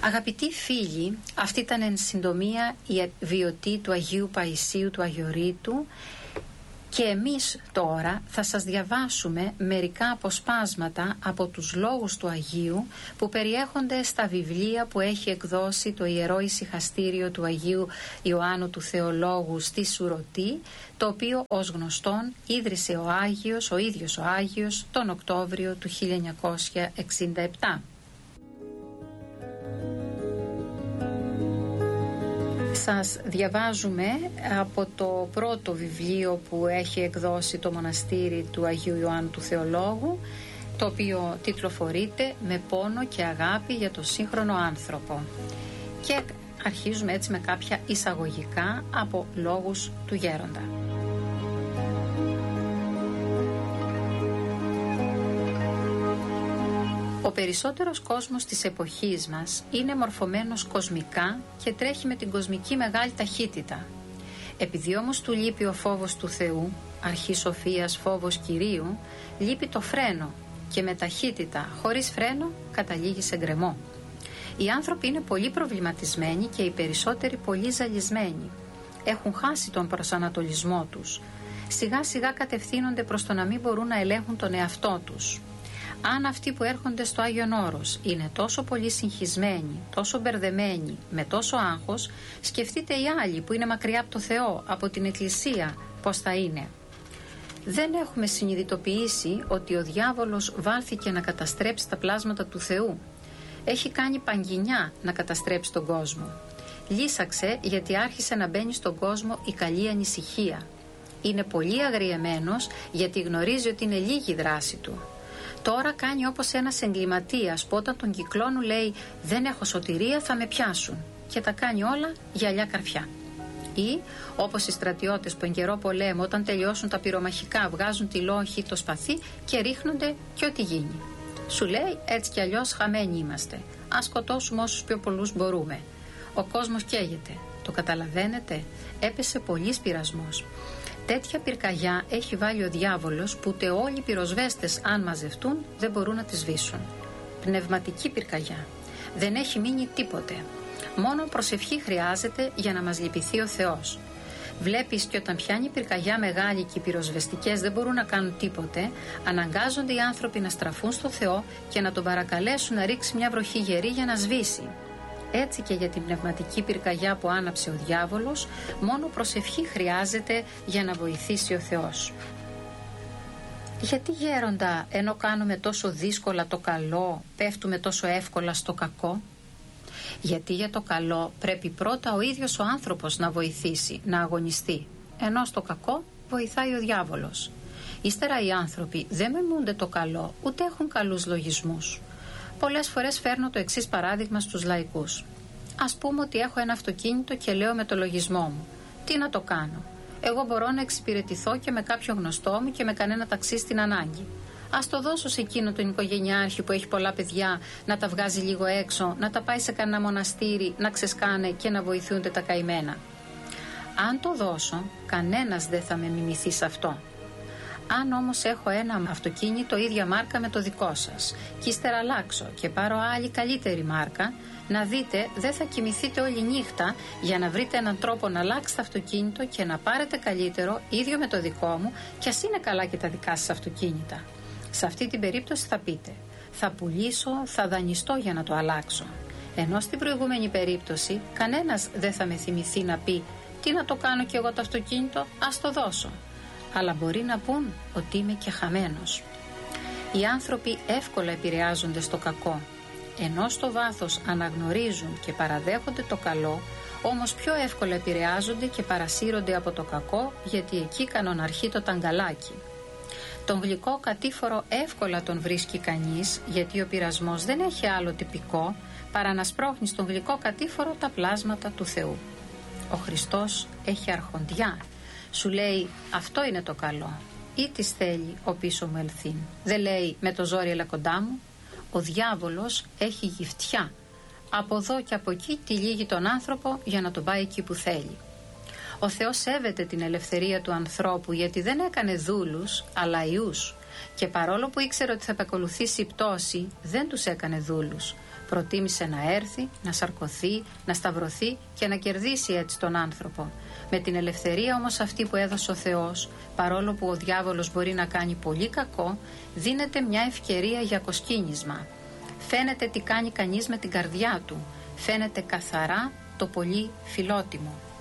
Αγαπητοί φίλοι, αυτή ήταν εν συντομία η βιωτή του Αγίου Παϊσίου του Αγιορείτου και εμείς τώρα θα σας διαβάσουμε μερικά αποσπάσματα από τους λόγους του Αγίου που περιέχονται στα βιβλία που έχει εκδώσει το Ιερό Ησυχαστήριο του Αγίου Ιωάννου του Θεολόγου στη Σουρωτή, το οποίο ως γνωστόν ίδρυσε ο ίδιος ο Άγιος τον Οκτώβριο του 1967. Σας διαβάζουμε από το πρώτο βιβλίο που έχει εκδώσει το μοναστήρι του Αγίου Ιωάννου του Θεολόγου, το οποίο τιτλοφορείται «Με πόνο και αγάπη για το σύγχρονο άνθρωπο». Και αρχίζουμε έτσι με κάποια εισαγωγικά από λόγους του Γέροντα. Ο περισσότερος κόσμος της εποχής μας είναι μορφωμένος κοσμικά και τρέχει με την κοσμική μεγάλη ταχύτητα. Επειδή όμως του λείπει ο φόβος του Θεού, αρχή σοφίας φόβος Κυρίου, λείπει το φρένο και με ταχύτητα χωρίς φρένο καταλήγει σε γκρεμό. Οι άνθρωποι είναι πολύ προβληματισμένοι και οι περισσότεροι πολύ ζαλισμένοι. Έχουν χάσει τον προσανατολισμό τους. Σιγά σιγά κατευθύνονται προς το να μην μπορούν να ελέγχουν τον εαυτό τους. Αν αυτοί που έρχονται στο Άγιον Όρος είναι τόσο πολύ συγχυσμένοι, τόσο μπερδεμένοι, με τόσο άγχος, σκεφτείτε οι άλλοι που είναι μακριά από το Θεό, από την Εκκλησία, πώς θα είναι. Δεν έχουμε συνειδητοποιήσει ότι ο διάβολος βάλθηκε να καταστρέψει τα πλάσματα του Θεού. Έχει κάνει παγκινιά να καταστρέψει τον κόσμο. Λύσαξε γιατί άρχισε να μπαίνει στον κόσμο η καλή ανησυχία. Είναι πολύ αγριεμένος γιατί γνωρίζει ότι είναι λίγη η δράση του. Τώρα κάνει όπως ένας εγκληματίας που όταν τον κυκλώνουν λέει «Δεν έχω σωτηρία, θα με πιάσουν» και τα κάνει όλα γυαλιά καρφιά. Ή όπως οι στρατιώτες που εν καιρό πολέμου όταν τελειώσουν τα πυρομαχικά βγάζουν τη λόγχη, το σπαθί και ρίχνονται και ό,τι γίνει. Σου λέει έτσι κι αλλιώς χαμένοι είμαστε. Ας σκοτώσουμε όσους πιο πολλούς μπορούμε. Ο κόσμος καίγεται. Το καταλαβαίνετε? Έπεσε πολύς πειρασμός. Τέτοια πυρκαγιά έχει βάλει ο διάβολος που ούτε όλοι οι πυροσβέστες αν μαζευτούν δεν μπορούν να τη σβήσουν. Πνευματική πυρκαγιά. Δεν έχει μείνει τίποτε. Μόνο προσευχή χρειάζεται για να μας λυπηθεί ο Θεός. Βλέπεις και όταν πιάνει πυρκαγιά μεγάλη και οι πυροσβεστικές δεν μπορούν να κάνουν τίποτε, αναγκάζονται οι άνθρωποι να στραφούν στο Θεό και να τον παρακαλέσουν να ρίξει μια βροχή γερή για να σβήσει. Έτσι και για την πνευματική πυρκαγιά που άναψε ο διάβολος, μόνο προσευχή χρειάζεται για να βοηθήσει ο Θεός. Γιατί γέροντα, ενώ κάνουμε τόσο δύσκολα το καλό, πέφτουμε τόσο εύκολα στο κακό? Γιατί για το καλό πρέπει πρώτα ο ίδιος ο άνθρωπος να βοηθήσει, να αγωνιστεί, ενώ στο κακό βοηθάει ο διάβολος. Ύστερα οι άνθρωποι δεν μεμούνται το καλό, ούτε έχουν καλούς λογισμούς. Πολλές φορές φέρνω το εξής παράδειγμα στους λαϊκούς. Ας πούμε ότι έχω ένα αυτοκίνητο και λέω με το λογισμό μου: τι να το κάνω? Εγώ μπορώ να εξυπηρετηθώ και με κάποιο γνωστό μου και με κανένα ταξί στην ανάγκη. Ας το δώσω σε εκείνο τον οικογενειάρχη που έχει πολλά παιδιά, να τα βγάζει λίγο έξω, να τα πάει σε κανένα μοναστήρι, να ξεσκάνε και να βοηθούνται τα καημένα. Αν το δώσω, κανένας δεν θα με μιμηθεί σε αυτό. Αν όμως έχω ένα αυτοκίνητο ίδια μάρκα με το δικό σας και ύστερα αλλάξω και πάρω άλλη καλύτερη μάρκα, να δείτε δεν θα κοιμηθείτε όλη νύχτα για να βρείτε έναν τρόπο να αλλάξετε αυτοκίνητο και να πάρετε καλύτερο ίδιο με το δικό μου, και ας είναι καλά και τα δικά σας αυτοκίνητα. Σε αυτή την περίπτωση θα πείτε θα πουλήσω, θα δανειστώ για να το αλλάξω. Ενώ στην προηγούμενη περίπτωση κανένας δεν θα με θυμηθεί να πει τι να το κάνω κι εγώ το αυτοκίνητο, ας το δώσω. Αλλά μπορεί να πούν ότι είμαι και χαμένος. Οι άνθρωποι εύκολα επηρεάζονται στο κακό, ενώ στο βάθος αναγνωρίζουν και παραδέχονται το καλό, όμως πιο εύκολα επηρεάζονται και παρασύρονται από το κακό, γιατί εκεί κανοναρχεί το ταγκαλάκι. Τον γλυκό κατήφορο εύκολα τον βρίσκει κανείς, γιατί ο πειρασμός δεν έχει άλλο τυπικό παρά να σπρώχνει στον γλυκό κατήφορο τα πλάσματα του Θεού. Ο Χριστός έχει αρχοντιά. Σου λέει αυτό είναι το καλό, ή της θέλει ο πίσω μου ελθύν. Δεν λέει με το ζόρι έλα κοντά μου. Ο διάβολος έχει γυφτιά. Από εδώ και από εκεί τυλίγει τον άνθρωπο για να τον πάει εκεί που θέλει. Ο Θεός σέβεται την ελευθερία του ανθρώπου, γιατί δεν έκανε δούλους αλλά ιούς. Και παρόλο που ήξερε ότι θα επακολουθήσει η πτώση, δεν τους έκανε δούλους. Προτίμησε να έρθει, να σαρκωθεί, να σταυρωθεί και να κερδίσει έτσι τον άνθρωπο. Με την ελευθερία όμως αυτή που έδωσε ο Θεός, παρόλο που ο διάβολος μπορεί να κάνει πολύ κακό, δίνεται μια ευκαιρία για κοσκίνισμα. Φαίνεται τι κάνει κανείς με την καρδιά του. Φαίνεται καθαρά το πολύ φιλότιμο.